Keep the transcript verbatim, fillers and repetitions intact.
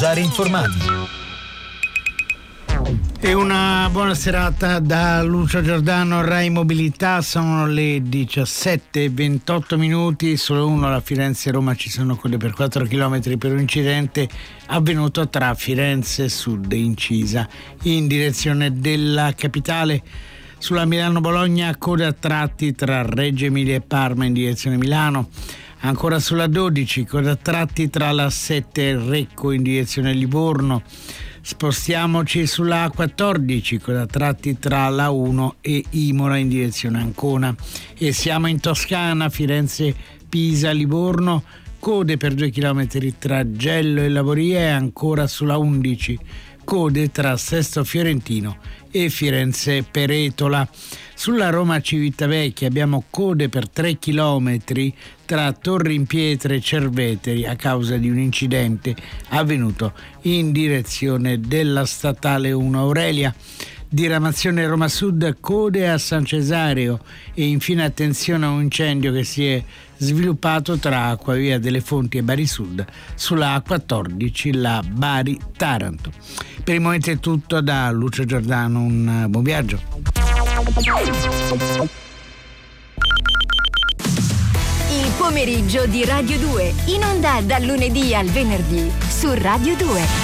Informati. E una buona serata da Lucio Giordano, Rai Mobilità. Sono le diciassette e ventotto minuti, solo uno alla Firenze-Roma ci sono code per quattro chilometri per un incidente avvenuto tra Firenze Sud e Incisa in direzione della capitale. Sulla Milano-Bologna code a tratti tra Reggio Emilia e Parma in direzione Milano. Ancora sulla dodici, coda a tratti tra la sette e Recco in direzione Livorno. Spostiamoci sulla A quattordici, coda a tratti tra la uno e Imola in direzione Ancona. E siamo in Toscana, Firenze, Pisa, Livorno, code per due chilometri tra Gello e Lavoria, e ancora sulla undici, code tra Sesto Fiorentino e Firenze Peretola. Sulla Roma Civitavecchia abbiamo code per tre chilometri tra Torri in Pietre e Cerveteri a causa di un incidente avvenuto in direzione della statale uno Aurelia. Diramazione Roma Sud, code a San Cesareo, e infine attenzione a un incendio che si è sviluppato tra Acquavia delle Fonti e Bari Sud sulla A quattordici, la Bari-Taranto. Per il momento è tutto da Lucio Giordano, un buon viaggio. Il pomeriggio di Radio due, in onda dal lunedì al venerdì su Radio due.